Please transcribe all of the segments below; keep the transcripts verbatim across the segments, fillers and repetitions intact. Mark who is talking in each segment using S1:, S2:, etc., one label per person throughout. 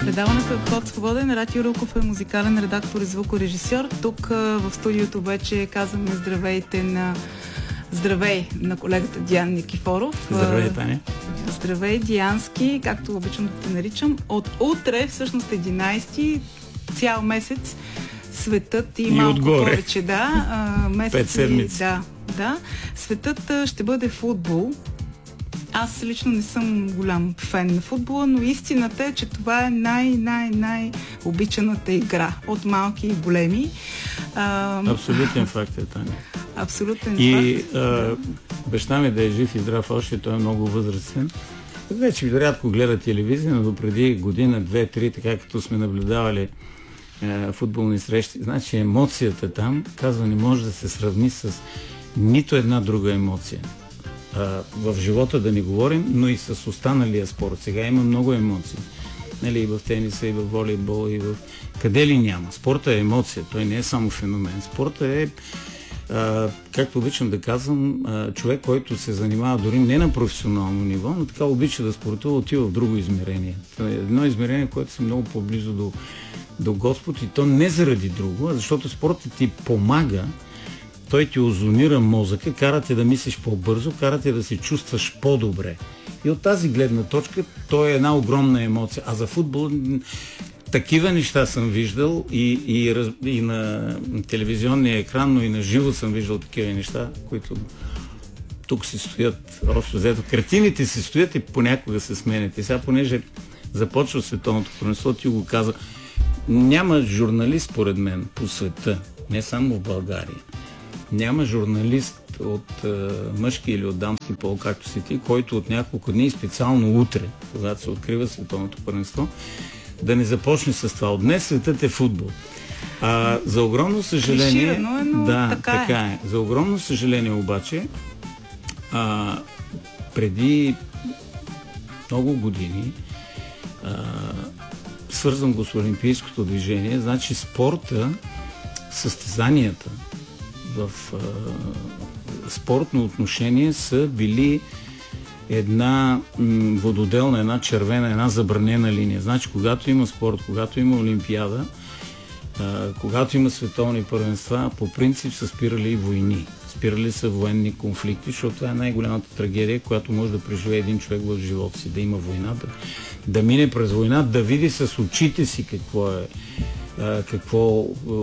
S1: Предаването е Вход свободен. Рати Юруков е музикален редактор и звукорежисьор. Тук в студиото вече казваме здравейте на здравей на колегата Диан Никифоров.
S2: Здравей, Таня.
S1: Здравей, Диански, както обичам да те наричам. От утре, всъщност единайсети, цял месец светът и, и малко отгоре. Повече, да. Месеци,
S2: Пет седмици.
S1: Да, да. Светът ще бъде футбол. Аз лично не съм голям фен на футбола, но истината е, че това е най-най-най-обичаната игра от малки и големи. А,
S2: Абсолютен факт е, Таня.
S1: Абсолютен
S2: и,
S1: факт.
S2: И баща ми да е жив и здрав още, той е много възрастен. Вече рядко гледа телевизия, но допреди година, две, три, така като сме наблюдавали е, футболни срещи, значи емоцията там, казва, не може да се сравни с нито една друга емоция. В живота да не говорим, но и с останалия спорт. Сега има много емоции. Нали, и в тениса, и в волейбол, и в... Къде ли няма? Спорта е емоция, той не е само феномен. Спорта е, а, както обичам да казвам, а, човек, който се занимава дори не на професионално ниво, но така обича да спортува, отива в друго измерение. Едно измерение, което си много по-близо до, до Господ, и то не заради друго, а защото спортът ти помага. Той ти озонира мозъка, кара те да мислиш по-бързо, кара те да се чувстваш по-добре. И от тази гледна точка той е една огромна емоция. А за футбол такива неща съм виждал и, и, и на телевизионния екран, но и на живо съм виждал такива неща, които тук си стоят, общо взето. Картините си стоят и понякога се сменят. И сега, понеже започва световното първенство, ти го каза, няма журналист, според мен, по света, не само в България, няма журналист от е, мъжки или от дамски пол, както си ти, който от няколко дни, специално утре, когато се открива световното първенство, да не започне с това. От днес светът е футбол. А, за огромно съжаление...
S1: Клиширано е, но
S2: да,
S1: така,
S2: така
S1: е.
S2: е. За огромно съжаление обаче, а, преди много години, а, свързвам го с олимпийското движение, значи спорта, състезанията в а, спортно отношение са били една м, вододелна, една червена, една забранена линия. Значи, когато има спорт, когато има олимпиада, а, когато има световни първенства, по принцип са спирали и войни. Спирали са военни конфликти, защото това е най-голямата трагедия, която може да преживее един човек в живота си. Да има война, да, да мине през война, да види с очите си какво е какво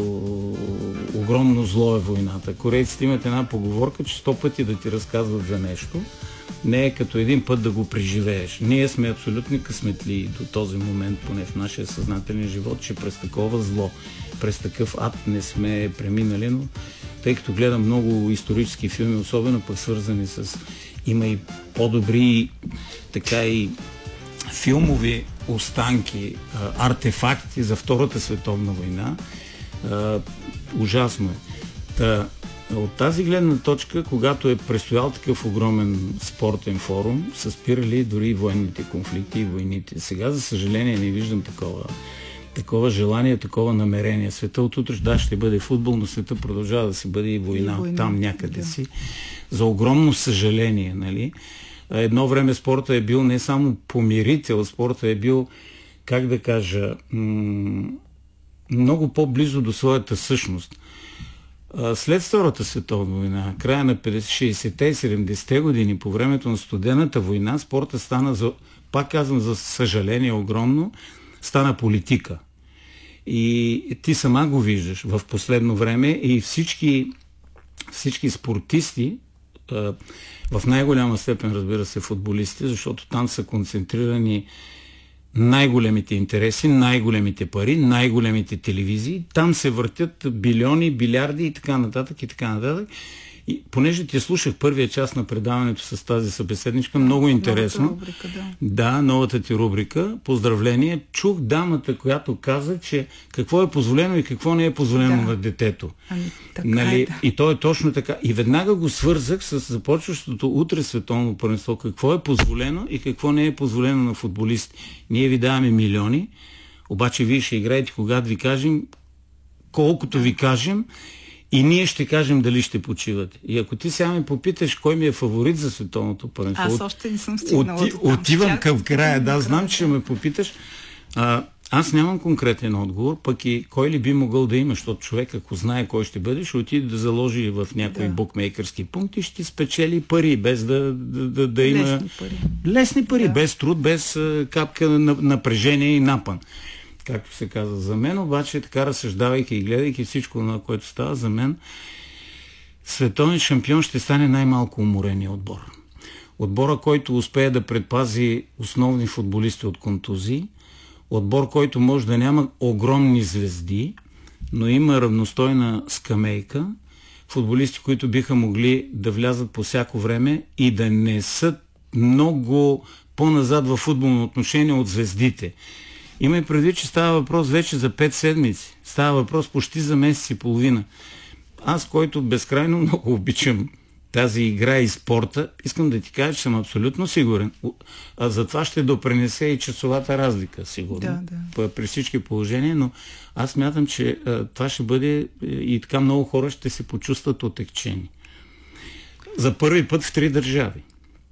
S2: огромно зло е войната. Корейците имат една поговорка, че сто пъти да ти разказват за нещо, не е като един път да го преживееш. Ние сме абсолютни късметли до този момент, поне в нашия съзнателен живот, че през такова зло, през такъв ад не сме преминали, но тъй като гледам много исторически филми, особено пък свързани с... Има и по-добри така и филмови останки, артефакти за Втората световна война. Ужасно е. Та, от тази гледна точка, когато е престоял такъв огромен спортен форум, са спирали дори и военните конфликти и войните. Сега, за съжаление, не виждам такова, такова желание, такова намерение. Света от утре, да, ще бъде футбол, но света продължава да си бъде и война, и война. Там някъде да. си. За огромно съжаление, нали? Едно време спорта е бил не само помирител, спорта е бил, как да кажа, м- много по-близо до своята същност. След Втората световна война, края на шейсетте и седемдесетте години, по времето на студената война, спорта стана, за, пак казвам, за съжаление огромно, стана политика. И ти сама го виждаш в последно време и всички, всички спортисти, в най-голяма степен, разбира се, футболисти, защото там са концентрирани най-големите интереси, най-големите пари, най-големите телевизии. Там се въртят билиони, билиарди и така нататък и така нататък. И понеже ти слушах първия част на предаването с тази събеседничка, много интересно.
S1: Новата рубрика, да.
S2: Да, новата ти рубрика. Поздравление. Чух дамата, която каза, че какво е позволено и какво не е позволено да. на детето.
S1: Ами, така
S2: нали?
S1: е, да.
S2: И то е точно така. И веднага го свързах с започващото утре световно първенство. Какво е позволено и какво не е позволено на футболисти. Ние ви даваме милиони, обаче вие ще играете, когато ви кажем, колкото ви кажем, и ние ще кажем дали ще почивате. И ако ти сега ме попиташ кой ми е фаворит за световното първенство,
S1: аз още не съм стигнала
S2: оти,
S1: до там.
S2: Отивам към края, да, знам, че ще ме попиташ. А, Аз нямам конкретен отговор, пък и кой ли би могъл да има, защото човек, ако знае кой ще бъде, ще отиде да заложи в някой да. букмейкърски пункт и ще спечели пари, без да, да, да, да има...
S1: Лесни пари.
S2: Лесни пари,
S1: да.
S2: без труд, без капка на напрежение и напън. Както се казва за мен, обаче така разсъждавайки и гледайки всичко, на което става, за мен световен шампион ще стане най-малко уморения отбор. Отбора, който успее да предпази основни футболисти от контузии, отбор, който може да няма огромни звезди, но има равностойна скамейка, футболисти, които биха могли да влязат по всяко време и да не са много по-назад във футболно отношение от звездите. Има и предвид, че става въпрос вече за пет седмици. Става въпрос почти за месец и половина. Аз, който безкрайно много обичам тази игра и спорта, искам да ти кажа, че съм абсолютно сигурен. А за това ще допринесе и часовата разлика, сигурно.
S1: Да, да.
S2: При всички положения, но аз мятам, че а, това ще бъде и така много хора ще се почувстват отекчени. За първи път в три държави.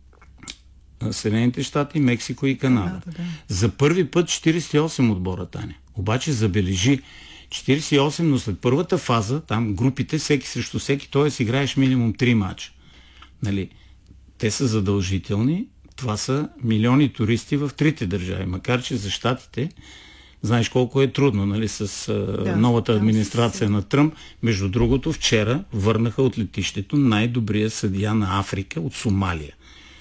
S2: Съединените щати, Мексико и Канада. Да, да, да. За първи път четиридесет и осем отбора, Таня. Обаче забележи, четиридесет и осем, но след първата фаза, там групите, всеки срещу всеки, т.е. играеш минимум три мача. Нали? Те са задължителни. Това са милиони туристи в трите държави. Макар че за щатите, знаеш колко е трудно, нали, с да, новата администрация да, на Тръмп. Между другото, вчера върнаха от летището най-добрия съдия на Африка от Сомалия.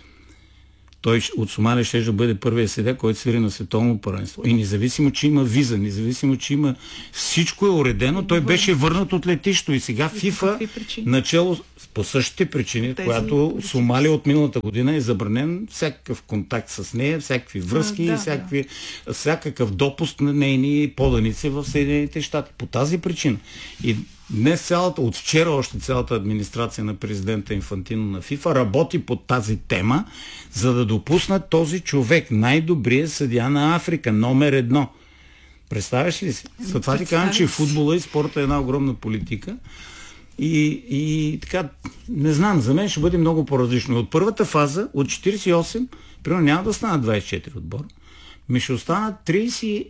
S2: Той от Сомалия ще да бъде първия съдия, който свири на световно първенство. И независимо, че има виза, независимо, че има всичко е уредено, той беше върнат от летището. И сега ФИФА начало по същите причини, Тези която причини. Сомалия от миналата година е забранен всякакъв контакт с нея, всякакви връзки, да, всякакви, да. всякакъв допуск на нейни поданици в Съединените щати. По тази причина. И днес цялата, от вчера още цялата администрация на президента Инфантино на ФИФА работи по тази тема, за да допуснат този човек, най-добрият съдия на Африка, номер едно. Представяш ли си? За това ти казвам, че футбола и спорта е една огромна политика. И, и така, не знам, за мен ще бъде много по-различно. От първата фаза, от четиридесет и осем, примерно няма да станат двадесет и четири отбора, ми ще останат тридесет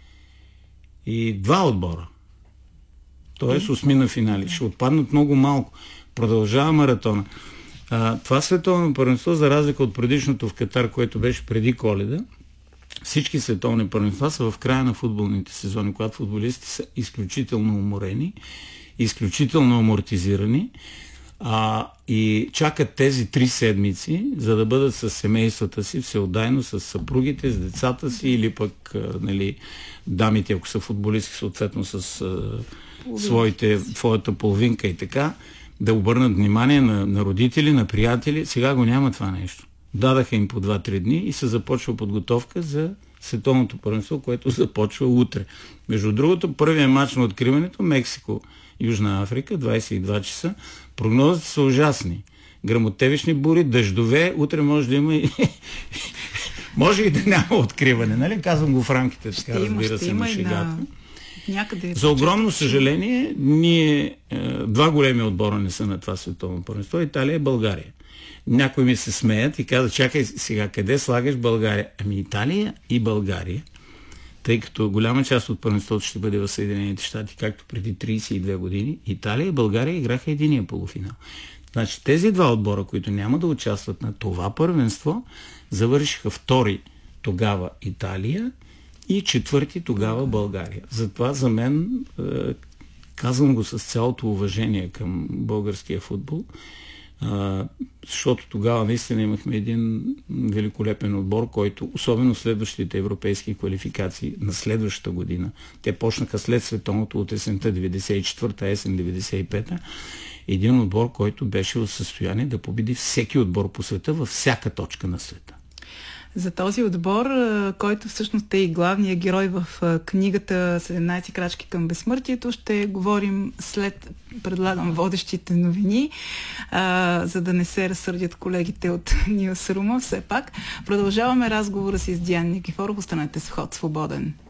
S2: и два отбора. Тоест осми на финали. Ще отпаднат много малко. Продължава маратона. А, това световно първенство, за разлика от предишното в Катар, което беше преди Коледа, всички световни първенства са в края на футболните сезони, когато футболистите са изключително уморени, изключително амортизирани а, и чакат тези три седмици, за да бъдат с семействата си, всеотдайно с съпругите, с децата си или пък а, нали, дамите, ако са футболисти, съответно с а, своите, своята половинка и така, да обърнат внимание на, на родители, на приятели. Сега го няма това нещо. Дадаха им по два-три дни и се започва подготовка за световното първенство, което започва утре. Между другото, първият мач на откриването Мексико, Южна Африка, двадесет и два часа. Прогнозите са ужасни. Гръмотевични бури, дъждове, утре може да има и може и да няма откриване, нали? Казвам го в рамките, така ще разбира има, се, на шегата.
S1: Някъде
S2: За огромно съжаление, ние два големи отбора не са на това световно първенство, Италия и България. Някои ми се смеят и казват, чакай сега, къде слагаш България? Ами Италия и България, тъй като голяма част от първенството ще бъде в Съединените щати, както преди тридесет и две години, Италия и България играха единия полуфинал. Значи тези два отбора, които няма да участват на това първенство, завършиха втори тогава Италия и четвърти тогава България. Затова за мен, казвам го с цялото уважение към българския футбол, Uh, защото тогава наистина имахме един великолепен отбор, който, особено следващите европейски квалификации на следващата година, те почнаха след световното от есента деветдесет и четвърта, есен деветдесет и пета, един отбор, който беше в състояние да победи всеки отбор по света във всяка точка на света.
S1: За този отбор, който всъщност е и главният герой в книгата седемнадесет крачки към безсмъртието, ще говорим след, предлагам, водещите новини, а, за да не се разсърдят колегите от Нюзрума. Все пак продължаваме разговора си с Диан Никифоров. Останете с Вход свободен.